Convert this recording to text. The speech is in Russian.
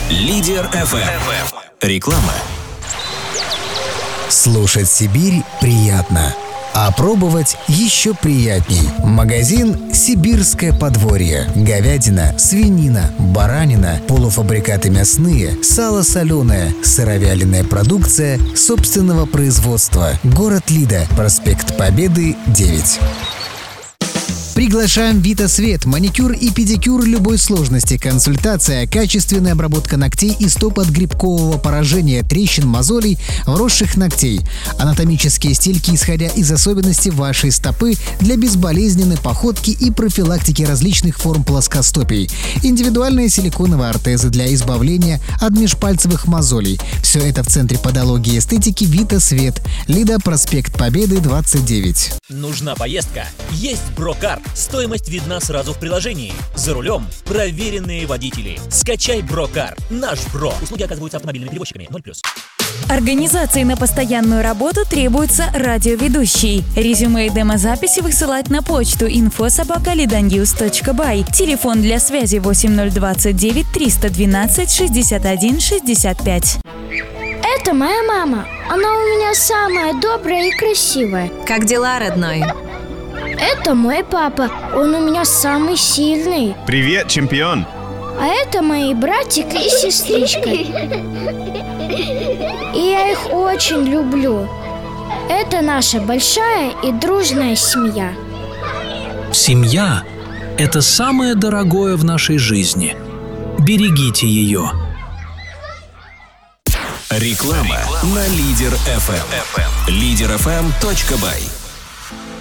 Лидер FM. Реклама. Слушать Сибирь приятно, а пробовать еще приятней. Магазин «Сибирское подворье». Говядина, свинина, баранина, полуфабрикаты мясные, сало соленое, сыровяленая продукция собственного производства. Город Лида, проспект Победы, 9. Приглашаем Витасвет. Маникюр и педикюр любой сложности. Консультация, качественная обработка ногтей и стоп от грибкового поражения, трещин, мозолей, вросших ногтей. Анатомические стельки, исходя из особенностей вашей стопы, для безболезненной походки и профилактики различных форм плоскостопий. Индивидуальные силиконовые ортезы для избавления от межпальцевых мозолей. Все это в Центре подологии и эстетики Витасвет. Лида, проспект Победы, 29. Нужна поездка? Есть Брокар. Стоимость видна сразу в приложении. За рулем проверенные водители. Скачай Брокар. Наш Бро. Услуги оказываются автомобильными перевозчиками. 0+. Организации на постоянную работу требуется радиоведущий. Резюме и демозаписи высылать на почту info@lidanews.by. Телефон для связи 8029 312 61 65. Это моя мама. Она у меня самая добрая и красивая. Как дела, родной? Это мой папа. Он у меня самый сильный. Привет, чемпион! А это мои братик и сестричка. И я их очень люблю. Это наша большая и дружная семья. Семья – это самое дорогое в нашей жизни. Берегите ее. Реклама на Лидер FM. Liderfm.by.